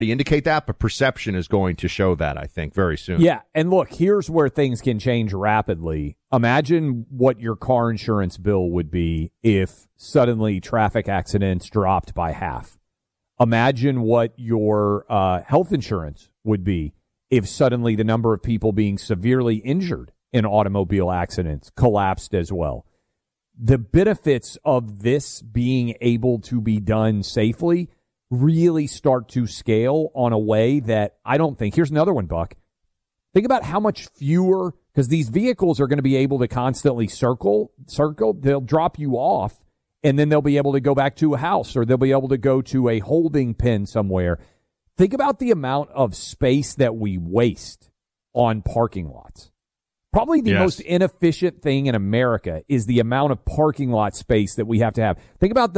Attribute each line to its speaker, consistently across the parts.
Speaker 1: indicate that, but perception is going to show that, I think, very soon.
Speaker 2: Yeah, and look, here's where things can change rapidly. Imagine what your car insurance bill would be if suddenly traffic accidents dropped by half. Imagine what your health insurance would be if suddenly the number of people being severely injured in automobile accidents collapsed as well. The benefits of this being able to be done safely really start to scale on a way that I don't think. Here's another one, Buck. Think about how much fewer, because these vehicles are going to be able to constantly circle. They'll drop you off, and then they'll be able to go back to a house, or they'll be able to go to a holding pen somewhere. Think about the amount of space that we waste on parking lots. Probably the most inefficient thing in America is the amount of parking lot space that we have to have. Think about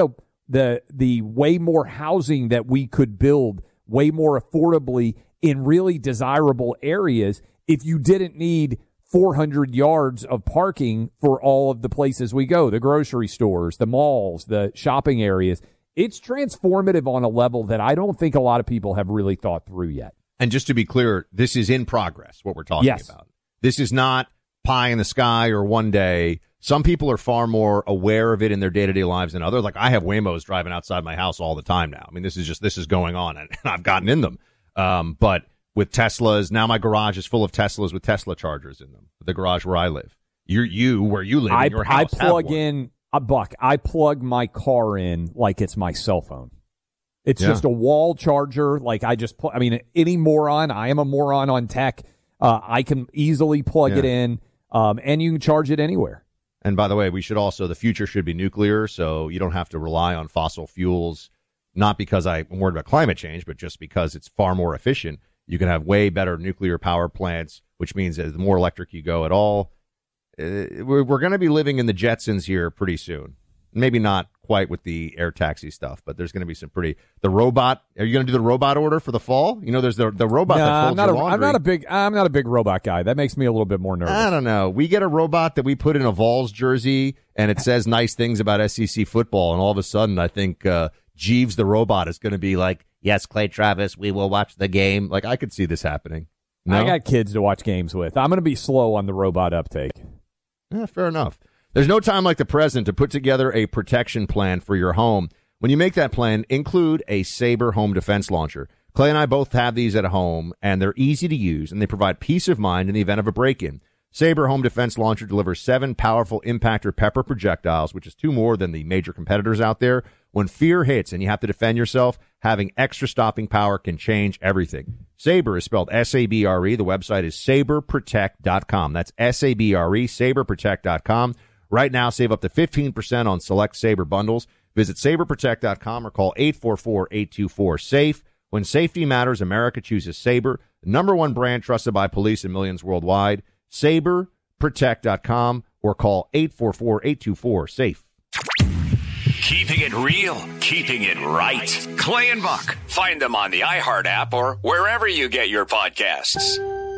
Speaker 2: the way more housing that we could build way more affordably in really desirable areas if you didn't need 400 yards of parking for all of the places we go, the grocery stores, the malls, the shopping areas. It's transformative on a level that I don't think a lot of people have really thought through yet.
Speaker 1: And just to be clear, this is in progress, what we're talking about. This is not pie in the sky or one day. Some people are far more aware of it in their day-to-day lives than others. Like, I have Waymos driving outside my house all the time now. I mean, this is going on, and I've gotten in them. But with Teslas, now my garage is full of Teslas with Tesla chargers in them. The garage where I live. Where you live in your house.
Speaker 2: I plug in a Buck. I plug my car in like it's my cell phone. It's just a wall charger. Like, any moron. I am a moron on tech. I can easily plug it in, and you can charge it anywhere.
Speaker 1: And by the way, the future should be nuclear, so you don't have to rely on fossil fuels, not because I'm worried about climate change, but just because it's far more efficient. You can have way better nuclear power plants, which means that the more electric you go at all, we're going to be living in the Jetsons here pretty soon. Maybe not quite with the air taxi stuff, but there's going to be some the robot. Are you going to do the robot order for the fall? You know, there's the robot that folds your laundry.
Speaker 2: I'm not a big robot guy. That makes me a little bit more nervous.
Speaker 1: I don't know. We get a robot that we put in a Vols jersey, and it says nice things about SEC football, and all of a sudden, I think Jeeves the robot is going to be like, "Yes, Clay Travis, we will watch the game." Like, I could see this happening. No?
Speaker 2: I got kids to watch games with. I'm going to be slow on the robot uptake.
Speaker 1: Yeah, fair enough. There's no time like the present to put together a protection plan for your home. When you make that plan, include a Sabre home defense launcher. Clay and I both have these at home, and they're easy to use, and they provide peace of mind in the event of a break-in. Sabre home defense launcher delivers 7 powerful impactor pepper projectiles, which is 2 more than the major competitors out there. When fear hits and you have to defend yourself, having extra stopping power can change everything. Sabre is spelled S-A-B-R-E. The website is saberprotect.com. That's S-A-B-R-E, saberprotect.com. Right now, save up to 15% on select Sabre bundles. Visit saberprotect.com or call 844-824-SAFE. When safety matters, America chooses Sabre, the #1 brand trusted by police and millions worldwide. Saberprotect.com or call 844-824-SAFE.
Speaker 3: Keeping it real, keeping it right. Clay and Buck. Find them on the iHeart app or wherever you get your podcasts.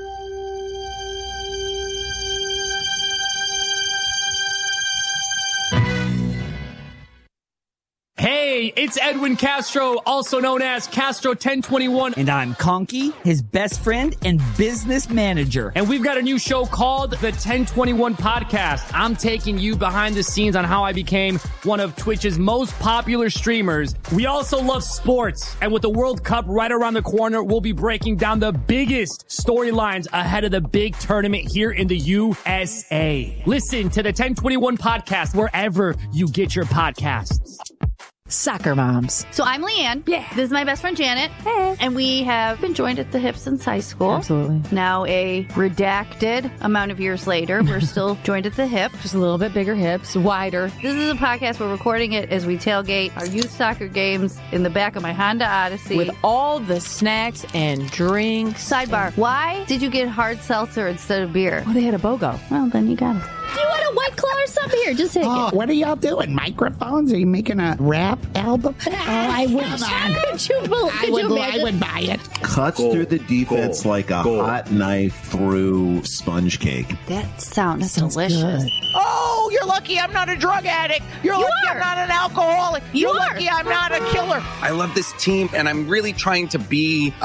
Speaker 4: Hey, it's Edwin Castro, also known as Castro 1021.
Speaker 5: And I'm Conky, his best friend and business manager.
Speaker 4: And we've got a new show called The 1021 Podcast. I'm taking you behind the scenes on how I became one of Twitch's most popular streamers. We also love sports. And with the World Cup right around the corner, we'll be breaking down the biggest storylines ahead of the big tournament here in the USA. Listen to The 1021 Podcast wherever you get your podcasts.
Speaker 6: Soccer moms.
Speaker 7: So I'm Leanne.
Speaker 6: Yeah.
Speaker 7: This is my best friend Janet.
Speaker 6: Hey.
Speaker 7: And we have been joined at the hip since high school.
Speaker 6: Absolutely.
Speaker 7: Now a redacted amount of years later, we're still joined at the hip.
Speaker 6: Just a little bit bigger hips, wider.
Speaker 7: This is a podcast. We're recording it as we tailgate our youth soccer games in the back of my Honda Odyssey.
Speaker 6: With all the snacks and drinks.
Speaker 7: Sidebar. Why did you get hard seltzer instead of beer?
Speaker 6: Oh, they had a BOGO.
Speaker 7: Well, then you got it.
Speaker 8: Do you want a White Claw or something? Here, just take it.
Speaker 9: What are y'all doing? Microphones? Are you making a rap
Speaker 8: rap album. Oh, I would. I would buy it.
Speaker 9: Cuts through the defense like a hot knife through sponge cake.
Speaker 7: That sounds delicious.
Speaker 8: Good.
Speaker 10: Oh, you're lucky I'm not a drug addict. You're lucky I'm not an alcoholic. You're lucky I'm not a killer.
Speaker 11: I love this team, and I'm really trying to be